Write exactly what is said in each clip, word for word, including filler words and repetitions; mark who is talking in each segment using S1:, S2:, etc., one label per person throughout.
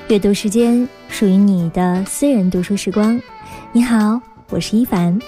S1: 阅读时间，属于你的私人读书时光。你好，我是一凡。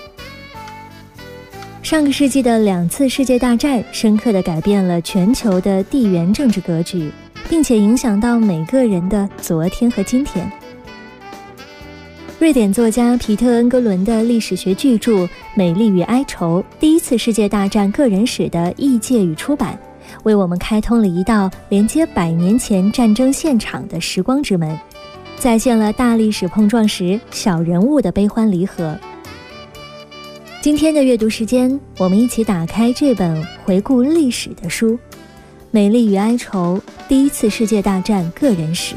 S1: 上个世纪的两次世界大战深刻地改变了全球的地缘政治格局，并且影响到每个人的昨天和今天。瑞典作家皮特恩格伦的历史学巨著《美丽与哀愁：第一次世界大战个人史》的译介与出版，为我们开通了一道连接百年前战争现场的时光之门，再现了大历史碰撞时小人物的悲欢离合。今天的阅读时间，我们一起打开这本回顾历史的书《美丽与哀愁：第一次世界大战个人史》。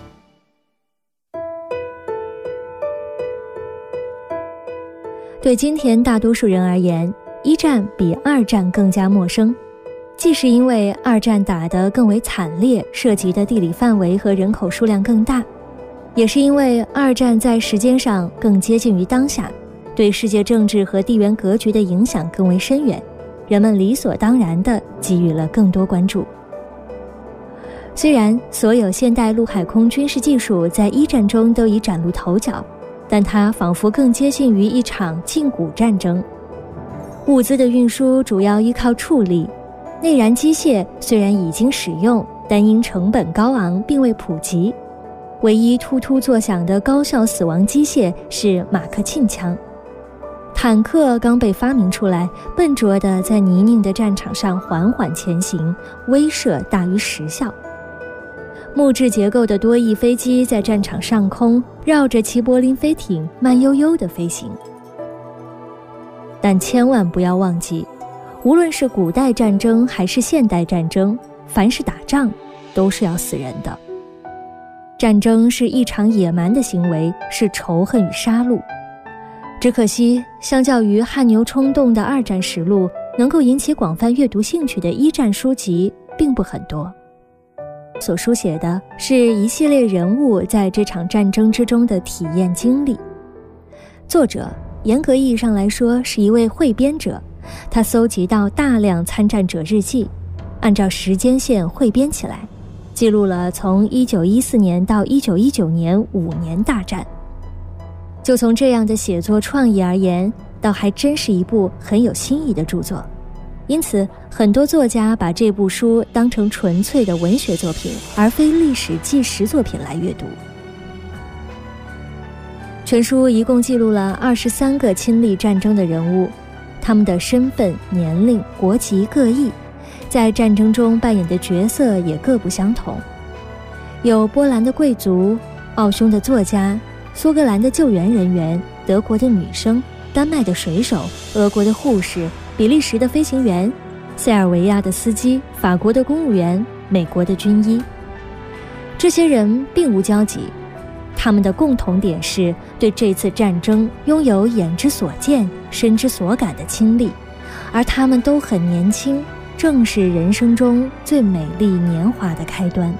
S1: 对今天大多数人而言，一战比二战更加陌生，既是因为二战打得更为惨烈，涉及的地理范围和人口数量更大，也是因为二战在时间上更接近于当下，对世界政治和地缘格局的影响更为深远，人们理所当然地给予了更多关注。虽然所有现代陆海空军事技术在一战中都已崭露头角，但它仿佛更接近于一场近古战争。物资的运输主要依靠畜力，内燃机械虽然已经使用，但因成本高昂并未普及。唯一突突作响的高效死亡机械是马克沁枪。坦克刚被发明出来，笨拙地在泥泞的战场上缓缓前行，威慑大于实效。木质结构的多翼飞机在战场上空绕着齐柏林飞艇慢悠悠地飞行。但千万不要忘记，无论是古代战争还是现代战争，凡是打仗都是要死人的。战争是一场野蛮的行为，是仇恨与杀戮。只可惜，相较于汗牛充栋的二战实录，能够引起广泛阅读兴趣的一战书籍并不很多。所书写的是一系列人物在这场战争之中的体验经历。作者严格意义上来说是一位汇编者，他搜集到大量参战者日记，按照时间线汇编起来，记录了从一九一四年到一九一九年五年大战。就从这样的写作创意而言，倒还真是一部很有新意的著作。因此，很多作家把这部书当成纯粹的文学作品，而非历史纪实作品来阅读。全书一共记录了二十三个亲历战争的人物，他们的身份、年龄、国籍各异，在战争中扮演的角色也各不相同。有波兰的贵族、奥匈的作家、苏格兰的救援人员、德国的女生、丹麦的水手、俄国的护士、比利时的飞行员、塞尔维亚的司机、法国的公务员、美国的军医。这些人并无交集，他们的共同点是对这次战争拥有眼之所见、身之所感的亲历，而他们都很年轻，正是人生中最美丽年华的开端。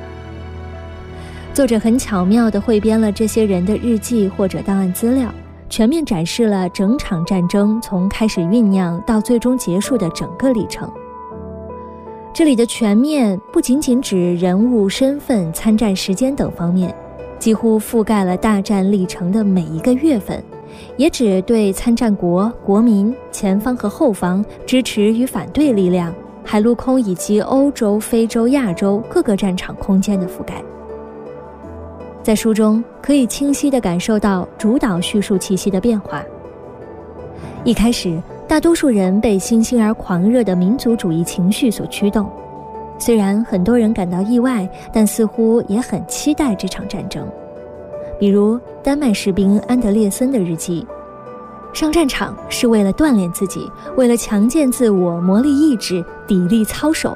S1: 作者很巧妙地汇编了这些人的日记或者档案资料，全面展示了整场战争从开始酝酿到最终结束的整个历程。这里的全面不仅仅指人物身份、参战时间等方面，几乎覆盖了大战历程的每一个月份，也指对参战国、国民、前方和后方、支持与反对力量、海陆空以及欧洲、非洲、亚洲各个战场空间的覆盖。在书中可以清晰地感受到主导叙述气息的变化。一开始，大多数人被新兴而狂热的民族主义情绪所驱动，虽然很多人感到意外，但似乎也很期待这场战争。比如丹麦士兵安德烈森的日记，上战场是为了锻炼自己，为了强健自我，磨砺意志，砥砺操守。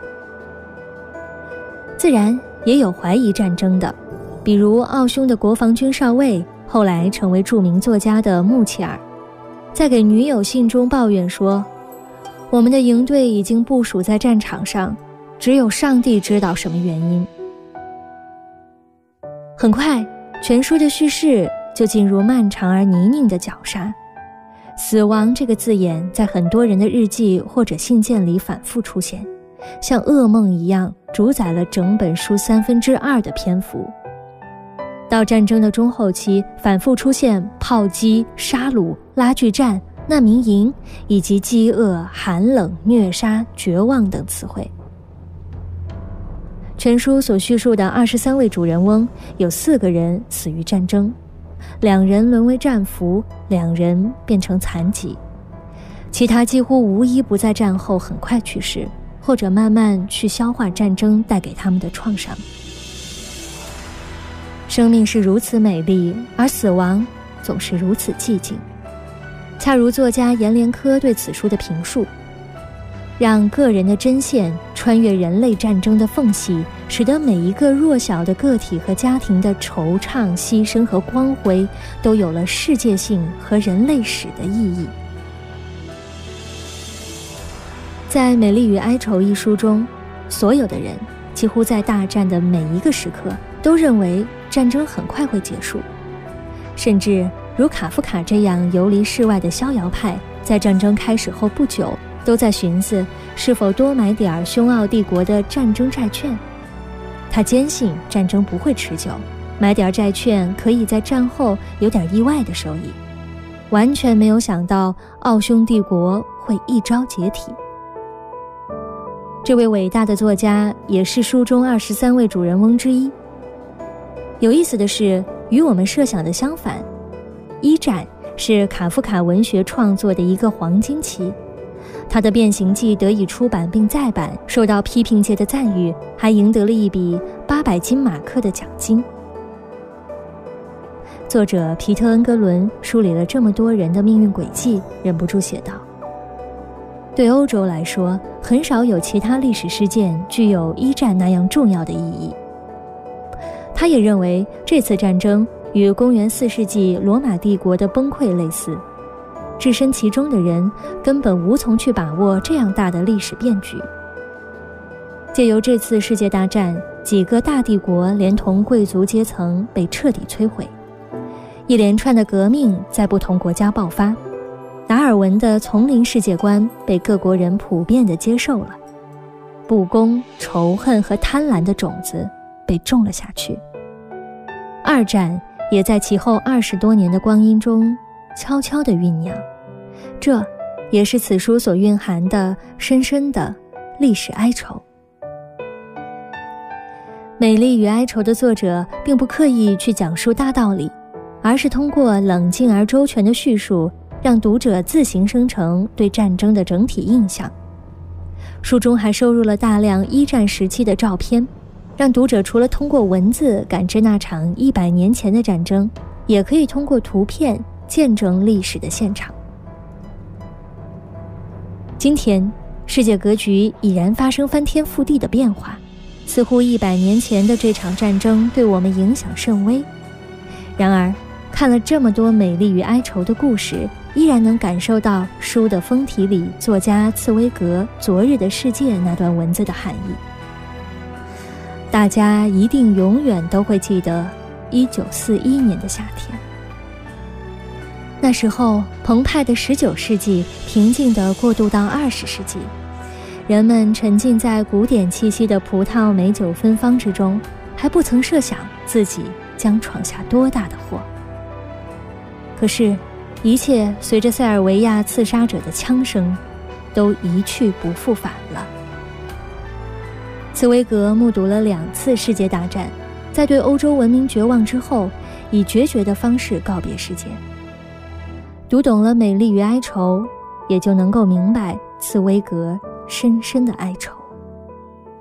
S1: 自然也有怀疑战争的，比如奥匈的国防军少尉，后来成为著名作家的穆切尔，在给女友信中抱怨说，我们的营队已经部署在战场上，只有上帝知道什么原因。很快，全书的叙事就进入漫长而泥泞的绞杀。死亡这个字眼在很多人的日记或者信件里反复出现，像噩梦一样主宰了整本书三分之二的篇幅。 到战争的中后期，反复出现炮击、杀戮、拉锯战、难民营以及饥饿、寒冷、虐杀、绝望等词汇。全书所叙述的二十三位主人翁，有四个人死于战争，两人沦为战俘，两人变成残疾，其他几乎无一不在战后很快去世，或者慢慢去消化战争带给他们的创伤。生命是如此美丽，而死亡总是如此寂静。恰如作家阎连科对此书的评述，让个人的针线穿越人类战争的缝隙，使得每一个弱小的个体和家庭的惆怅、牺牲和光辉都有了世界性和人类史的意义。在《美丽与哀愁》一书中，所有的人几乎在大战的每一个时刻都认为战争很快会结束，甚至如卡夫卡这样游离世外的逍遥派，在战争开始后不久都在寻思是否多买点匈奥帝国的战争债券。他坚信战争不会持久，买点债券可以在战后有点意外的收益，完全没有想到奥匈帝国会一朝解体。这位伟大的作家也是书中二十三位主人翁之一。有意思的是，与我们设想的相反，一战是卡夫卡文学创作的一个黄金期，他的《变形记》得以出版并再版，受到批评界的赞誉，还赢得了一笔八百金马克的奖金。作者皮特·恩格伦梳理了这么多人的命运轨迹，忍不住写道：对欧洲来说，很少有其他历史事件具有一战那样重要的意义。他也认为这次战争与公元四世纪罗马帝国的崩溃类似，置身其中的人根本无从去把握这样大的历史变局。借由这次世界大战，几个大帝国连同贵族阶层被彻底摧毁，一连串的革命在不同国家爆发，达尔文的丛林世界观被各国人普遍地接受了，不公、仇恨和贪婪的种子被种了下去。二战也在其后二十多年的光阴中悄悄地酝酿，这也是此书所蕴含的深深的历史哀愁。《美丽与哀愁》的作者并不刻意去讲述大道理，而是通过冷静而周全的叙述，让读者自行生成对战争的整体印象。书中还收入了大量一战时期的照片，让读者除了通过文字感知那场一百年前的战争，也可以通过图片见证历史的现场。今天，世界格局已然发生翻天覆地的变化，似乎一百年前的这场战争对我们影响甚微。然而，看了这么多美丽与哀愁的故事，依然能感受到书的封题里作家茨威格《昨日的世界》那段文字的含义。大家一定永远都会记得一九四一年的夏天。那时候，澎湃的十九世纪平静地过渡到二十世纪，人们沉浸在古典气息的葡萄美酒芬芳之中，还不曾设想自己将闯下多大的祸。可是，一切随着塞尔维亚刺杀者的枪声，都一去不复返了。茨威格目睹了两次世界大战，在对欧洲文明绝望之后，以决绝的方式告别世界。读懂了美丽与哀愁，也就能够明白茨威格深深的哀愁。